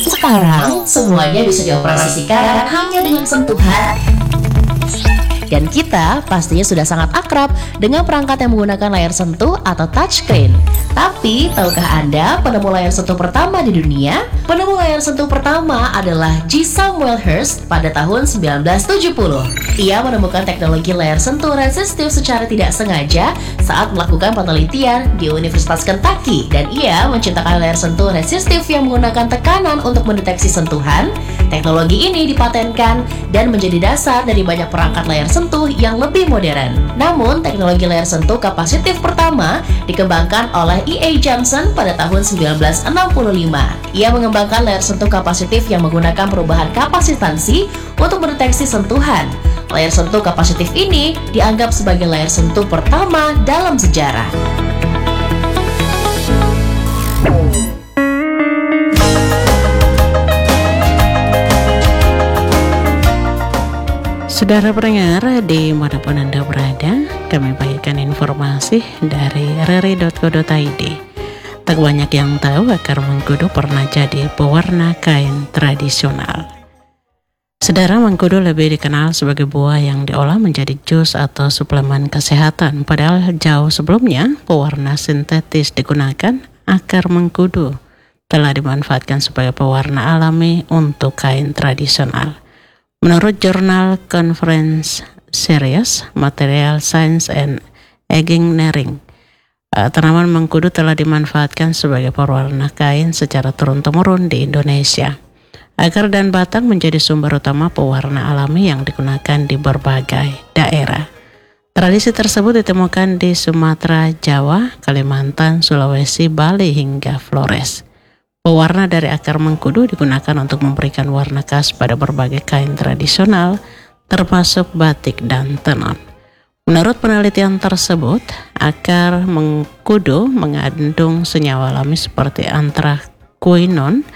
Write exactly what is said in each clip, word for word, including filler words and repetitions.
Sekarang semuanya bisa dioperasikan hanya dengan sentuhan. Dan kita pastinya sudah sangat akrab dengan perangkat yang menggunakan layar sentuh atau touchscreen. Tapi, tahukah Anda penemu layar sentuh pertama di dunia? Penemu layar sentuh pertama adalah G. Samuel Hurst pada tahun sembilan belas tujuh puluh. Ia menemukan teknologi layar sentuh resistif secara tidak sengaja saat melakukan penelitian di Universitas Kentucky. Dan ia menciptakan layar sentuh resistif yang menggunakan tekanan untuk mendeteksi sentuhan. Teknologi ini dipatenkan dan menjadi dasar dari banyak perangkat layar sentuh yang lebih modern. Namun, teknologi layar sentuh kapasitif pertama dikembangkan oleh E A Johnson pada tahun sembilan belas enam puluh lima. Ia mengembangkan layar sentuh kapasitif yang menggunakan perubahan kapasitansi untuk mendeteksi sentuhan. Layar sentuh kapasitif ini dianggap sebagai layar sentuh pertama dalam sejarah. Saudara pendengar, dimanapun Anda berada, kami bagikan informasi dari rere dot co dot i d. Tak banyak yang tahu akar mengkudu pernah jadi pewarna kain tradisional. Saudara, mengkudu lebih dikenal sebagai buah yang diolah menjadi jus atau suplemen kesehatan. Padahal jauh sebelumnya, pewarna sintetis digunakan. Akar mengkudu telah dimanfaatkan sebagai pewarna alami untuk kain tradisional. Menurut jurnal Conference Series Material Science and Engineering, tanaman mengkudu telah dimanfaatkan sebagai pewarna kain secara turun-temurun di Indonesia. Akar dan batang menjadi sumber utama pewarna alami yang digunakan di berbagai daerah. Tradisi tersebut ditemukan di Sumatera, Jawa, Kalimantan, Sulawesi, Bali, hingga Flores. Pewarna dari akar mengkudu digunakan untuk memberikan warna khas pada berbagai kain tradisional, termasuk batik dan tenun. Menurut penelitian tersebut, akar mengkudu mengandung senyawa alami seperti anthraquinone,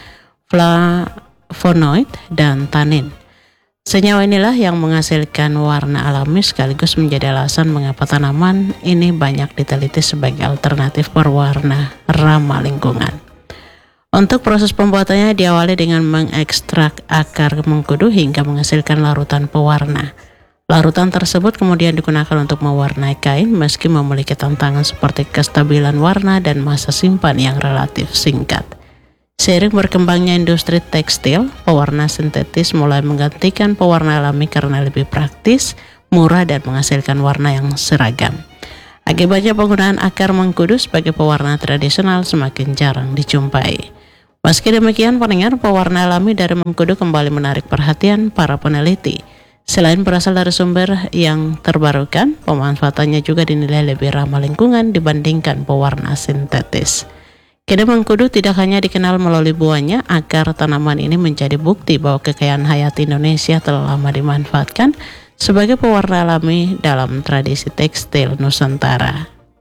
flavonoid, dan tanin. Senyawa inilah yang menghasilkan warna alami sekaligus menjadi alasan mengapa tanaman ini banyak diteliti sebagai alternatif berwarna ramah lingkungan. Untuk proses pembuatannya diawali dengan mengekstrak akar mengkudu hingga menghasilkan larutan pewarna. Larutan tersebut kemudian digunakan untuk mewarnai kain meski memiliki tantangan seperti kestabilan warna dan masa simpan yang relatif singkat. Seiring berkembangnya industri tekstil, pewarna sintetis mulai menggantikan pewarna alami karena lebih praktis, murah, dan menghasilkan warna yang seragam. Akibatnya penggunaan akar mengkudu sebagai pewarna tradisional semakin jarang dijumpai. Meski demikian, pendengar, pewarna alami dari mengkudu kembali menarik perhatian para peneliti. Selain berasal dari sumber yang terbarukan, pemanfaatannya juga dinilai lebih ramah lingkungan dibandingkan pewarna sintetis. Kini mengkudu tidak hanya dikenal melalui buahnya, akar tanaman ini menjadi bukti bahwa kekayaan hayati Indonesia telah lama dimanfaatkan sebagai pewarna alami dalam tradisi tekstil Nusantara.